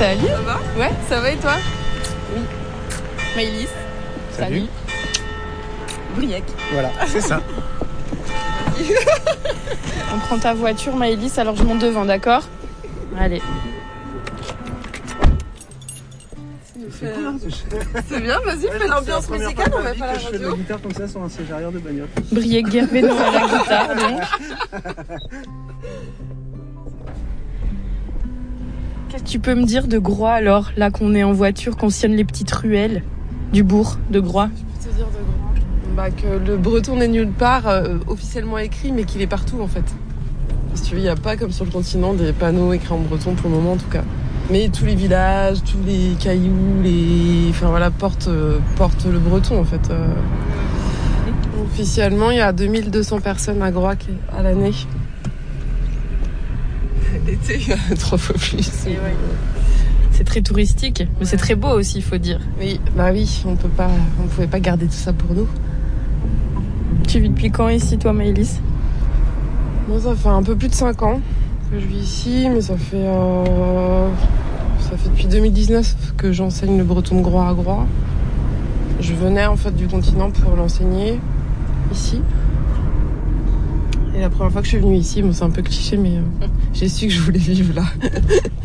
Salut. Ça va? Ouais, ça va et toi? Oui. Maëlys. Salut. Briac. Voilà, c'est ça. On prend ta voiture, Maëlys, alors je monte devant, d'accord? Allez. C'est bien, vas-y, fais l'ambiance musicale, on va pas la Je fais de la radio. guitare comme ça sur un siège arrière de bagnole. Briac Guerveno à la guitare, donc. Qu'est-ce que tu peux me dire de Groix alors, là qu'on est en voiture, qu'on sillonne les petites ruelles du bourg de Groix? Je peux te dire de grand. Que le breton n'est nulle part officiellement écrit, mais qu'il est partout en fait. Si tu veux, il n'y a pas comme sur le continent des panneaux écrits en breton pour le moment en tout cas. Mais tous les villages, tous les cailloux, portent le breton en fait. Officiellement, il y a 2200 personnes à Groix à l'année. L'été, il y a 3 fois plus. C'est très touristique, mais c'est très beau aussi, il faut dire. Oui, on pouvait pas garder tout ça pour nous. Tu vis depuis quand ici, toi, Maëlys? Moi, ça fait un peu plus de 5 ans que je vis ici, mais ça fait depuis 2019 que j'enseigne le breton de Groix à Groix. Je venais en fait du continent pour l'enseigner ici. Et la première fois que je suis venue ici, c'est un peu cliché, mais j'ai su que je voulais vivre là.